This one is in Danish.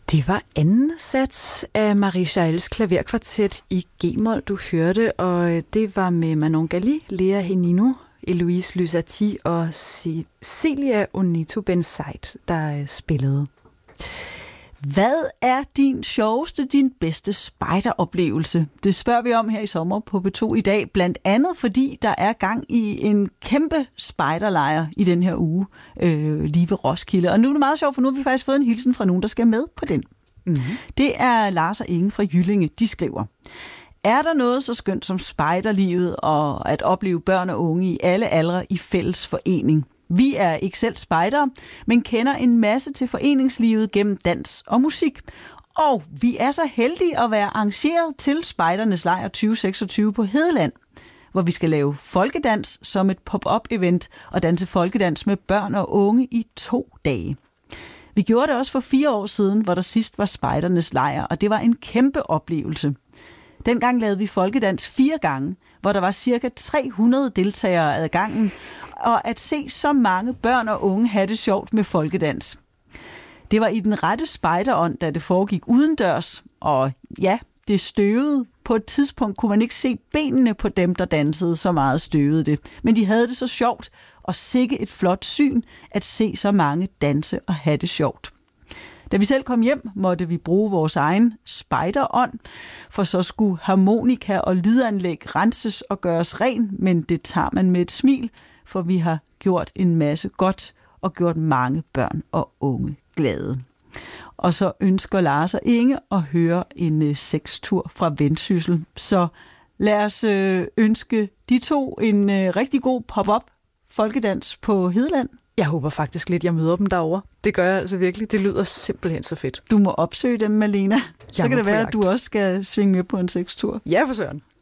Det var anden sats af Marie Chaels klaverkvartet i G-mol, du hørte, og det var med Manon Gali, Lea Henino, Eloise Lysati og Cecilia Onito Bensait, der spillede. Hvad er din sjoveste, din bedste spejderoplevelse? Det spørger vi om her i sommer på B2 i dag, blandt andet fordi der er gang i en kæmpe spejderlejr i den her uge, lige ved Roskilde. Og nu er det meget sjovt, for nu har vi faktisk fået en hilsen fra nogen, der skal med på den. Mm-hmm. Det er Lars og Inge fra Jyllinge, de skriver: Er der noget så skønt som spejderlivet og at opleve børn og unge i alle aldre i fælles forening? Vi er ikke selv spejdere, men kender en masse til foreningslivet gennem dans og musik. Og vi er så heldige at være arrangeret til Spejdernes Lejr 2026 på Hedeland, hvor vi skal lave folkedans som et pop-up-event og danse folkedans med børn og unge i 2 dage. Vi gjorde det også for 4 år siden, hvor der sidst var Spejdernes Lejr, og det var en kæmpe oplevelse. Dengang lavede vi folkedans 4 gange, hvor der var ca. 300 deltagere ad gangen, og at se så mange børn og unge have det sjovt med folkedans. Det var i den rette spejderånd, da det foregik udendørs, og ja, det støvede. På et tidspunkt kunne man ikke se benene på dem, der dansede, så meget støvede det. Men de havde det så sjovt, og sikke et flot syn at se så mange danse og have det sjovt. Da vi selv kom hjem, måtte vi bruge vores egen spejderånd, for så skulle harmonika og lydanlæg renses og gøres ren, men det tager man med et smil, for vi har gjort en masse godt og gjort mange børn og unge glade. Og så ønsker Lars og Inge at høre en sextur fra Vendsyssel. Så lad os ønske de to en rigtig god pop-up folkedans på Hedeland. Jeg håber faktisk lidt, jeg møder dem derovre. Det gør jeg altså virkelig. Det lyder simpelthen så fedt. Du må opsøge dem, Malena. Så kan det være, at du også skal svinge med på en sextur. Ja, for søren.